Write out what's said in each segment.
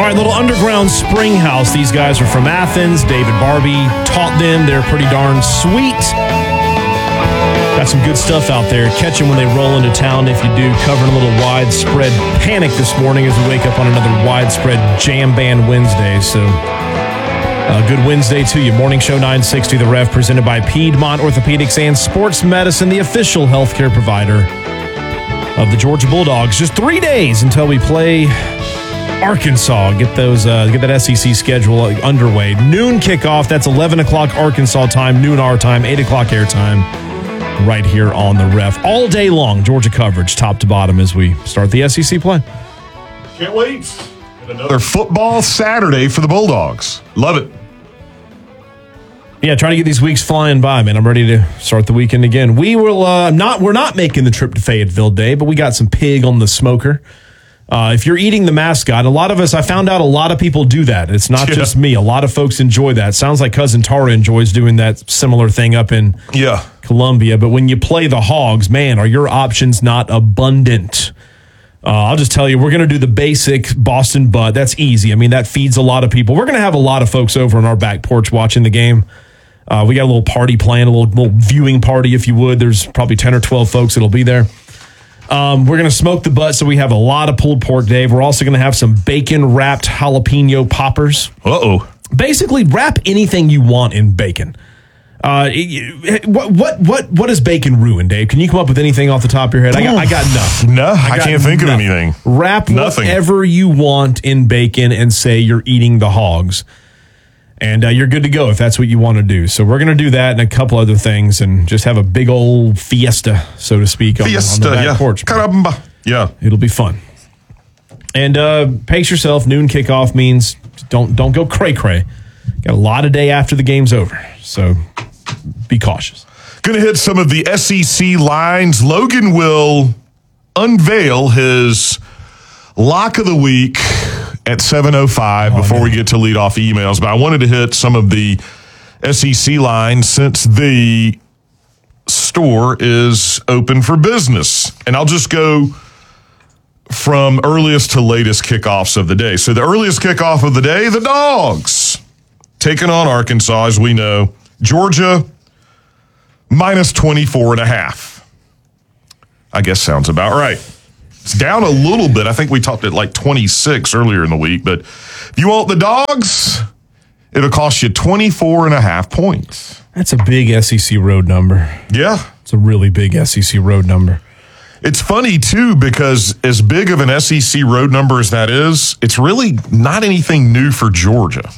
All right, little underground spring house. These guys are from Athens. David Barbie taught them. They're pretty darn sweet. Got some good stuff out there. Catch them when they roll into town if you do. Covering a little widespread panic this morning as we wake up on another widespread Jam Band Wednesday. So, good Wednesday to you. Morning Show 960, The Ref, presented by Piedmont Orthopedics and Sports Medicine, the official healthcare provider of the Georgia Bulldogs. Just 3 days until we play Arkansas. Get that SEC schedule underway. Noon kickoff. That's 11 o'clock Arkansas time, noon our time, 8 o'clock air time, right here on The Ref. All day long, Georgia coverage, top to bottom, as we start the SEC play. Can't wait. Another football Saturday for the Bulldogs. Love it. Yeah, trying to get these weeks flying by, man. I'm ready to start the weekend again. We're not making the trip to Fayetteville Day, but we got some pig on the smoker. If you're eating the mascot, I found out a lot of people do that. It's not just me. A lot of folks enjoy that. Sounds like Cousin Tara enjoys doing that similar thing up in Columbia. But when you play the Hogs, man, are your options not abundant? I'll just tell you, we're going to do the basic Boston butt. That's easy. I mean, that feeds a lot of people. We're going to have a lot of folks over on our back porch watching the game. We got a little party planned, a little viewing party, if you would. There's probably 10 or 12 folks that'll be there. We're going to smoke the butt, so we have a lot of pulled pork, Dave. We're also going to have some bacon-wrapped jalapeno poppers. Uh-oh. Basically, wrap anything you want in bacon. What does bacon ruin, Dave? Can you come up with anything off the top of your head? I got nothing. No, I can't think of anything. Wrap whatever you want in bacon and say you're eating the Hogs. And you're good to go if that's what you want to do. So we're going to do that and a couple other things and just have a big old fiesta, so to speak, on the back porch. Caramba. Yeah. It'll be fun. And pace yourself. Noon kickoff means don't go cray-cray. Got a lot of day after the game's over. So be cautious. Going to hit some of the SEC lines. Logan will unveil his lock of the week at 7:05 before we get to lead off emails. But I wanted to hit some of the SEC lines since the store is open for business. And I'll just go from earliest to latest kickoffs of the day. So the earliest kickoff of the day, the Dogs taking on Arkansas, as we know. Georgia minus 24.5. I guess sounds about right. It's down a little bit. I think we talked at like 26 earlier in the week. But if you want the Dogs, it'll cost you 24.5 points. That's a big SEC road number. Yeah. It's a really big SEC road number. It's funny, too, because as big of an SEC road number as that is, it's really not anything new for Georgia.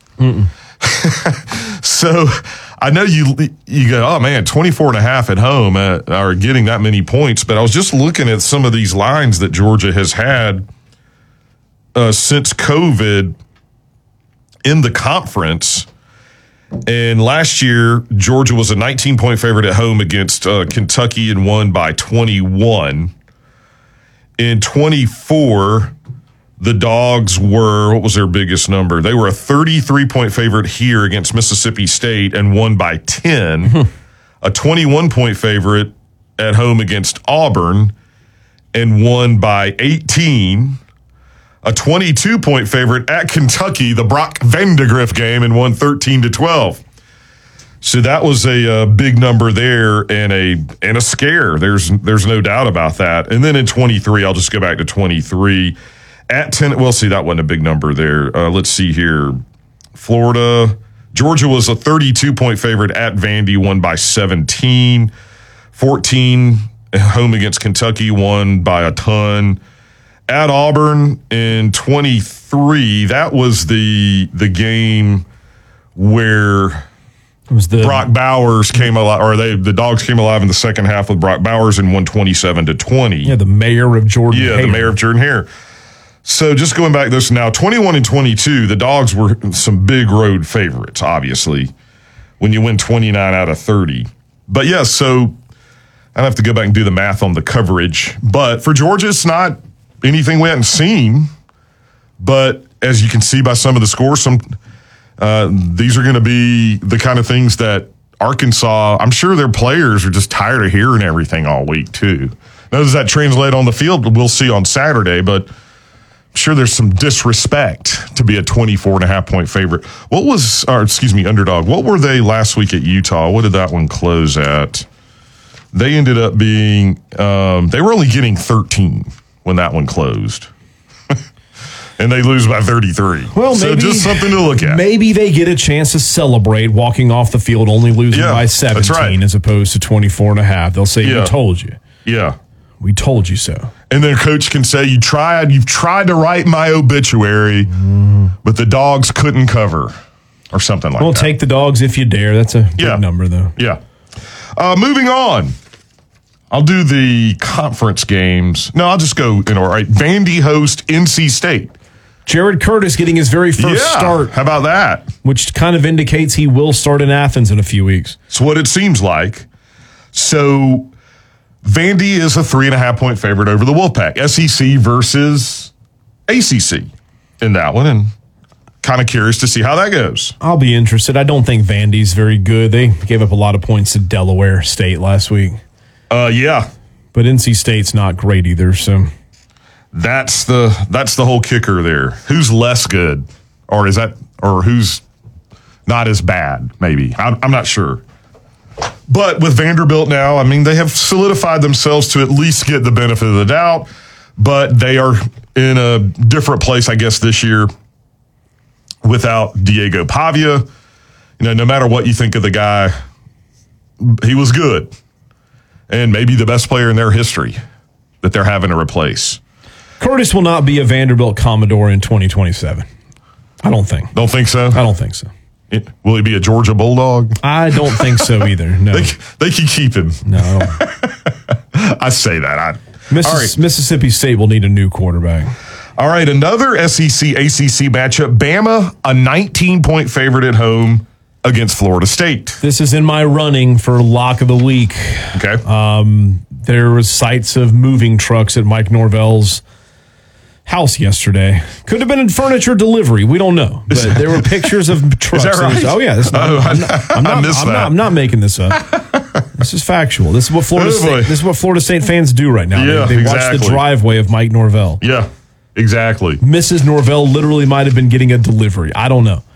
So I know you go, oh, man, 24.5 at home are getting that many points. But I was just looking at some of these lines that Georgia has had since COVID in the conference. And last year, Georgia was a 19-point favorite at home against Kentucky and won by 21. In 24, the Dogs were, what was their biggest number? They were a 33-point favorite here against Mississippi State and won by 10. A 21-point favorite at home against Auburn and won by 18. A 22-point favorite at Kentucky, the Brock Vandagriff game, and won 13-12. So that was a big number there and a scare. There's no doubt about that. And then in 23, I'll just go back to 23. At 10, well, see, that wasn't a big number there. Let's see here. Florida, Georgia was a 32-point favorite at Vandy, won by 17. 14, home against Kentucky, won by a ton. At Auburn in 23, that was the game where Brock Bowers came alive, or the Dogs came alive in the second half with Brock Bowers and won 27-20. Yeah, the mayor of Jordan Hare. Yeah, the mayor of Jordan Hare. So just going back this now, 21 and 22, the Dogs were some big road favorites, obviously, when you win 29 out of 30. But yeah, so I'd have to go back and do the math on the coverage. But for Georgia, it's not anything we hadn't seen. But as you can see by some of the scores, these are going to be the kind of things that Arkansas, I'm sure their players are just tired of hearing everything all week, too. Now, does that translate on the field? We'll see on Saturday, but sure there's some disrespect to be a 24.5-point favorite. Underdog. What were they last week at Utah? What did that one close at? They ended up being, they were only getting 13 when that one closed. And they lose by 33. Well, so maybe, just something to look at. Maybe they get a chance to celebrate walking off the field only losing by 17 right. as opposed to 24.5. They'll say, we told you. Yeah. We told you so. And then coach can say, you've tried to write my obituary, but the Dogs couldn't cover or something like that. Well, take the Dogs if you dare. That's a big number, though. Yeah. Moving on. I'll do the conference games. No, I'll just go in order. Right. Vandy host NC State. Jared Curtis getting his very first start. How about that? Which kind of indicates he will start in Athens in a few weeks. It's what it seems like. So Vandy is a 3.5-point favorite over the Wolfpack. SEC versus ACC in that one. And kind of curious to see how that goes. I'll be interested. I don't think Vandy's very good. They gave up a lot of points to Delaware State last week. Yeah. But NC State's not great either, so... That's the whole kicker there. Who's less good, or who's not as bad? Maybe I'm not sure. But with Vanderbilt now, I mean, they have solidified themselves to at least get the benefit of the doubt. But they are in a different place, I guess, this year without Diego Pavia. You know, no matter what you think of the guy, he was good, and maybe the best player in their history that they're having to replace. Curtis will not be a Vanderbilt Commodore in 2027. I don't think. Don't think so? I don't think so. Will he be a Georgia Bulldog? I don't think so either. No. They can keep him. No. I say that. Mississippi State will need a new quarterback. All right, another SEC ACC matchup. Bama, a 19-point favorite at home against Florida State. This is in my running for lock of the week. Okay. There was sights of moving trucks at Mike Norvell's house yesterday. Could have been in furniture delivery. We don't know. But there were pictures of trucks. Is that right? I'm not making this up. This is factual. This is what Florida State fans do right now. Yeah, they watch the driveway of Mike Norvell. Yeah, exactly. Mrs. Norvell literally might have been getting a delivery. I don't know.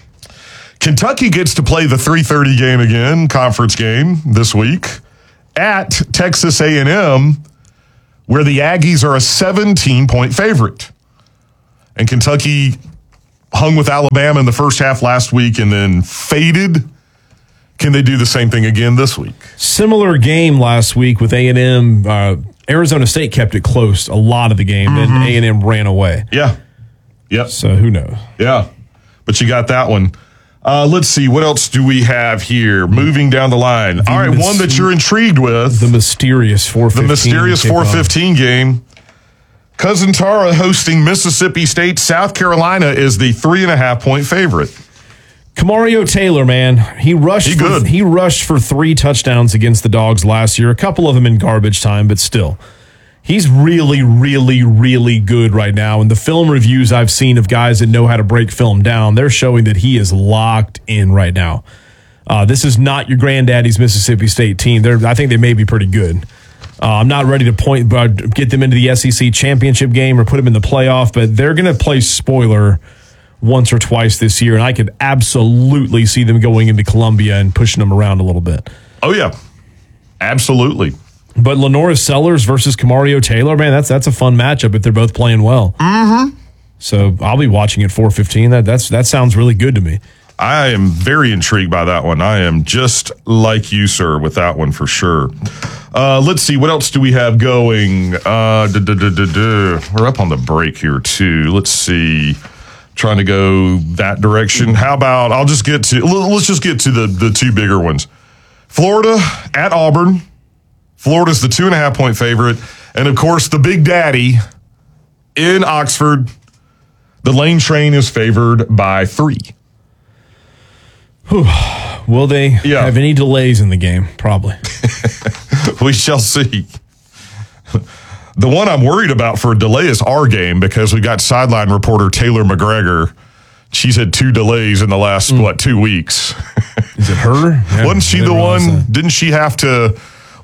Kentucky gets to play the 3:30 game again, conference game this week at Texas A&M, where the Aggies are a 17-point favorite. And Kentucky hung with Alabama in the first half last week and then faded. Can they do the same thing again this week? Similar game last week with A&M. Arizona State kept it close a lot of the game, and A&M ran away. Yeah. Yep. So who knows? Yeah. But you got that one. Let's see. What else do we have here? Moving down the line. All right, one that you're intrigued with. The mysterious 4:15. The mysterious 4:15 game. Cousin Tara hosting Mississippi State. South Carolina is the 3.5-point favorite. Kamario Taylor, man. He rushed for 3 touchdowns against the Dogs last year. A couple of them in garbage time, but still. He's really, really, really good right now. And the film reviews I've seen of guys that know how to break film down, they're showing that he is locked in right now. This is not your granddaddy's Mississippi State team. I think they may be pretty good. I'm not ready to get them into the SEC championship game or put them in the playoff, but they're going to play spoiler once or twice this year, and I could absolutely see them going into Columbia and pushing them around a little bit. Oh, yeah. Absolutely. But Lenora Sellers versus Kamario Taylor, man, that's a fun matchup if they're both playing well. Mm-hmm. So I'll be watching at 4:15. That sounds really good to me. I am very intrigued by that one. I am just like you, sir, with that one for sure. Let's see. What else do we have going? We're up on the break here, too. Let's see. Trying to go that direction. How about let's just get to the 2 bigger ones. Florida at Auburn. Florida's the 2.5-point favorite. And, of course, the Big Daddy in Oxford. The Lane Train is favored by 3. Will they have any delays in the game? Probably. We shall see. The one I'm worried about for a delay is our game because we got sideline reporter Taylor McGregor. She's had 2 delays in the last, 2 weeks? Is it her? Wasn't she the one? Didn't she have to...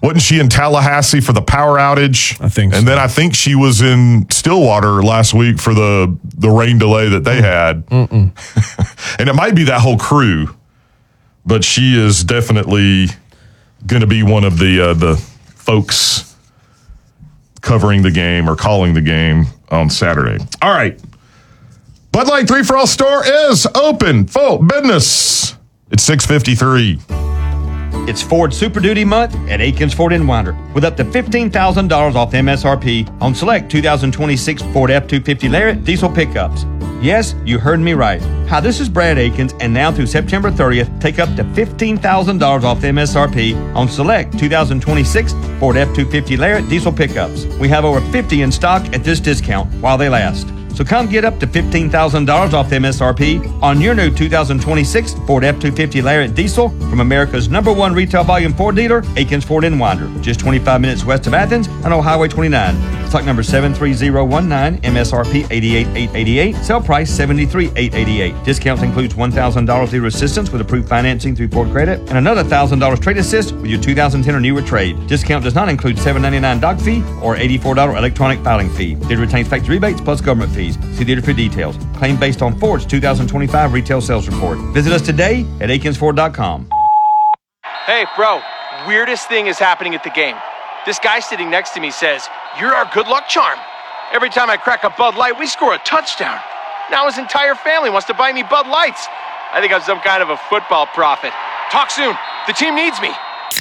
Wasn't she in Tallahassee for the power outage? I think so. And then I think she was in Stillwater last week for the rain delay that they had. And it might be that whole crew, but she is definitely going to be one of the folks covering the game or calling the game on Saturday. All right. Bud Light 3 for All store is open for business. It's 6:53. It's Ford Super Duty month at Aikens Ford in Winder with up to $15,000 off MSRP on select 2026 Ford F-250 Lariat diesel pickups. Yes, you heard me right. Hi, this is Brad Aikens, and now through September 30th, take up to $15,000 off MSRP on select 2026 Ford F-250 Lariat diesel pickups. We have over 50 in stock at this discount while they last. So come get up to $15,000 off MSRP on your new 2026 Ford F-250 Lariat diesel from America's #1 retail volume Ford dealer, Aikens Ford in Winder, just 25 minutes west of Athens on Old Highway 29. Stock number 73019, MSRP $88,888, sale price $73,888. Discounts includes $1,000 dealer assistance with approved financing through Ford Credit and another $1,000 trade assist with your 2010 or newer trade. Discount does not include $7.99 doc fee or $84 electronic filing fee. Dealer retains factory rebates plus government fees. See dealer for details. Claim based on Ford's 2025 retail sales report. Visit us today at AikensFord.com. Hey, bro, weirdest thing is happening at the game. This guy sitting next to me says, "You're our good luck charm. Every time I crack a Bud Light, we score a touchdown. Now his entire family wants to buy me Bud Lights. I think I'm some kind of a football prophet. Talk soon. The team needs me."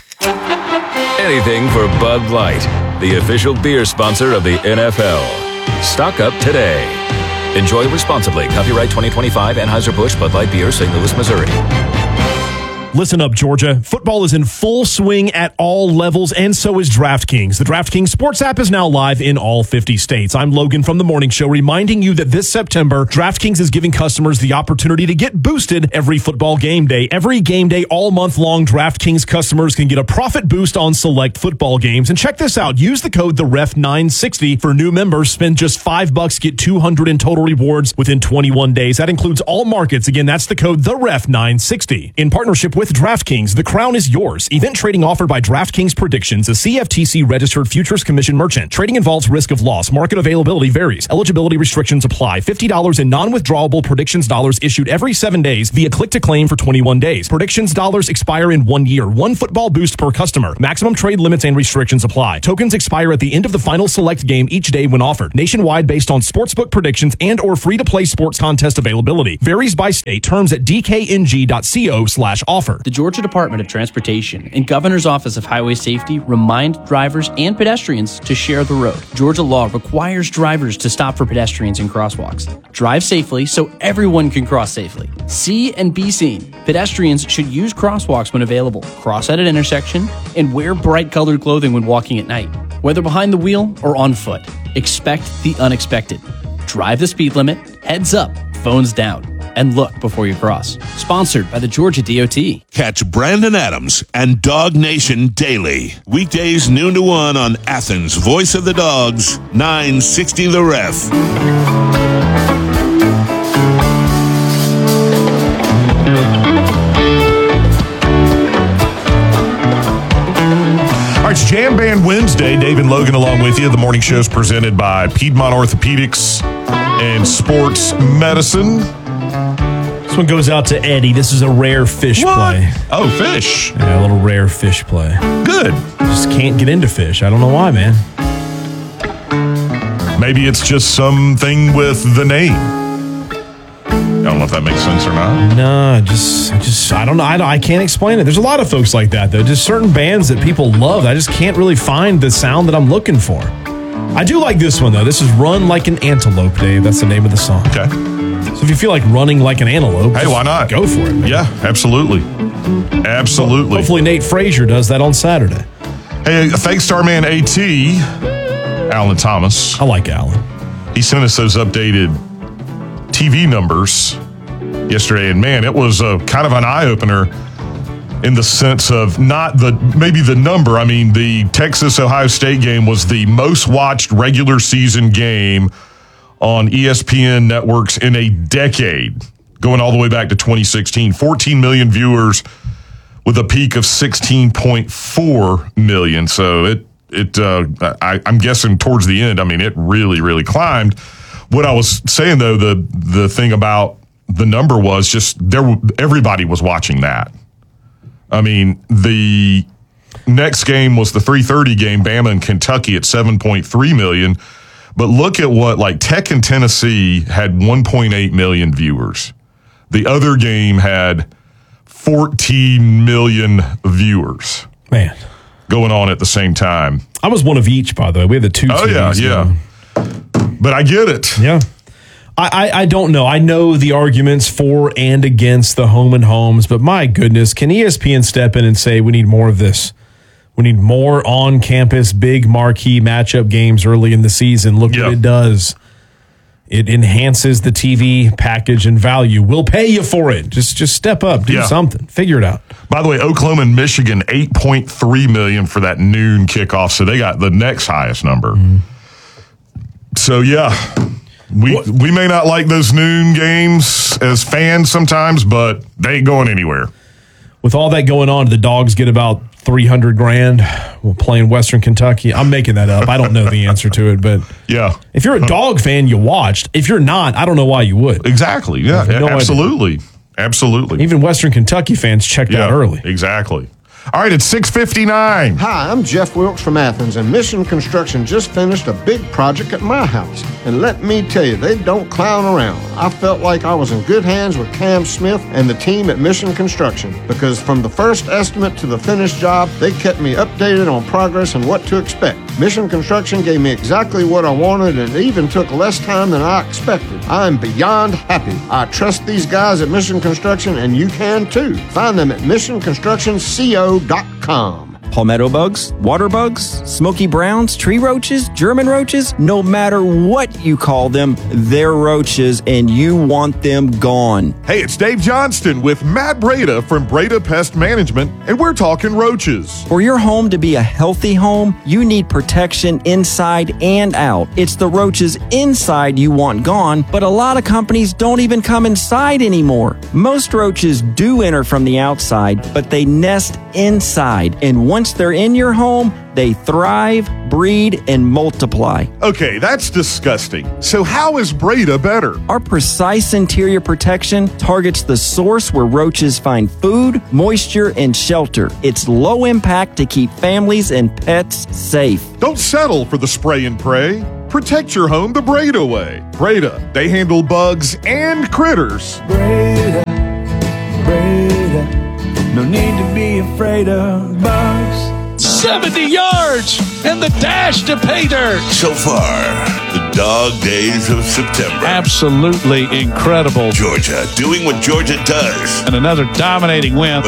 Anything for Bud Light, the official beer sponsor of the NFL. Stock up today. Enjoy responsibly. Copyright 2025 Anheuser-Busch Bud Light Beer, St. Louis, Missouri. Listen up, Georgia. Football is in full swing at all levels, and so is DraftKings. The DraftKings Sports app is now live in all 50 states. I'm Logan from The Morning Show, reminding you that this September, DraftKings is giving customers the opportunity to get boosted every football game day. Every game day, all month long, DraftKings customers can get a profit boost on select football games. And check this out. Use the code TheRef960 for new members. Spend just $5, get $200 in total rewards within 21 days. That includes all markets. Again, that's the code TheRef960. In partnership with DraftKings, the crown is yours. Event trading offered by DraftKings Predictions, a CFTC registered futures commission merchant. Trading involves risk of loss. Market availability varies. Eligibility restrictions apply. $50 in non-withdrawable Predictions dollars issued every 7 days via click to claim for 21 days. Predictions dollars expire in 1 year. One football boost per customer. Maximum trade limits and restrictions apply. Tokens expire at the end of the final select game each day when offered. Nationwide based on sportsbook predictions and or free-to-play sports contest availability. Varies by state. Terms at dkng.co/offer. The Georgia Department of Transportation and Governor's Office of Highway Safety remind drivers and pedestrians to share the road. Georgia law requires drivers to stop for pedestrians in crosswalks. Drive safely so everyone can cross safely. See and be seen. Pedestrians should use crosswalks when available, cross at an intersection, and wear bright colored clothing when walking at night. Whether behind the wheel or on foot, expect the unexpected. Drive the speed limit, heads up, phones down, and look before you cross. Sponsored by the Georgia DOT. Catch Brandon Adams and Dog Nation daily. Weekdays noon to 1 on Athens' Voice of the Dogs, 960 The Ref. All right, it's Jam Band Wednesday. Dave and Logan along with you. The morning show is presented by Piedmont Orthopedics and Sports Medicine. This one goes out to Eddie. This is a rare fish play. Oh, fish. Yeah, a little rare fish play. Good. Just can't get into fish. I don't know why, man. Maybe it's just something with the name. I don't know if that makes sense or not. No, I don't know. I can't explain it. There's a lot of folks like that, though. Just certain bands that people love. I just can't really find the sound that I'm looking for. I do like this one, though. This is Run Like an Antelope, Dave. That's the name of the song. Okay. So if you feel like running like an antelope, hey, why not? Go for it, man. Yeah, absolutely. Absolutely. Hopefully Nate Frazier does that on Saturday. Hey, thanks to our man AT, Alan Thomas. I like Alan. He sent us those updated TV numbers yesterday, and man, it was kind of an eye-opener in the sense of not maybe the number. I mean, the Texas-Ohio State game was the most watched regular season game on ESPN networks in a decade, going all the way back to 2016. 14 million viewers with a peak of 16.4 million. So I'm guessing towards the end, I mean, it really, really climbed. What I was saying though, the thing about the number was just everybody was watching that. I mean, the next game was the 3:30 game, Bama and Kentucky at 7.3 million. But look at what, like, Tech and Tennessee had 1.8 million viewers. The other game had 14 million viewers. Man. Going on at the same time. I was one of each, by the way. We had the two teams. Yeah. But I get it. Yeah. I don't know. I know the arguments for and against the home and homes, but my goodness, can ESPN step in and say we need more of this? We need more on-campus, big marquee matchup games early in the season. Look what it does. It enhances the TV package and value. We'll pay you for it. Just step up. Do something. Figure it out. By the way, Oklahoma and Michigan, 8.3 million for that noon kickoff, so they got the next highest number. Mm-hmm. So, we may not like those noon games as fans sometimes, but they ain't going anywhere. With all that going on, the Dogs get about $300,000 while playing Western Kentucky. I'm making that up. I don't know the answer to it, but if you're a Dog fan, you watched. If you're not, I don't know why you would. Exactly. Yeah, absolutely. Idea. Absolutely. Even Western Kentucky fans checked out early. Exactly. All right, it's 6:59. Hi, I'm Jeff Wilkes from Athens, and Mission Construction just finished a big project at my house. And let me tell you, they don't clown around. I felt like I was in good hands with Cam Smith and the team at Mission Construction, because from the first estimate to the finished job, they kept me updated on progress and what to expect. Mission Construction gave me exactly what I wanted, and it even took less time than I expected. I'm beyond happy. I trust these guys at Mission Construction, and you can too. Find them at missionconstructionco.com. Palmetto bugs, water bugs, smoky browns, tree roaches, German roaches, no matter what you call them, they're roaches and you want them gone. Hey, it's Dave Johnston with Matt Breda from Breda Pest Management, and we're talking roaches. For your home to be a healthy home, you need protection inside and out. It's the roaches inside you want gone, but a lot of companies don't even come inside anymore. Most roaches do enter from the outside, but they nest inside, and once they're in your home, they thrive, breed, and multiply. Okay, that's disgusting. So how is Breda better? Our precise interior protection targets the source where roaches find food, moisture, and shelter. It's low impact to keep families and pets safe. Don't settle for the spray and pray. Protect your home the Breda way. Breda, they handle bugs and critters. Breda, no need to be afraid of bugs. 70 yards and the dash to pay dirt. So far, the dog days of September. Absolutely incredible. Georgia doing what Georgia does. And another dominating win.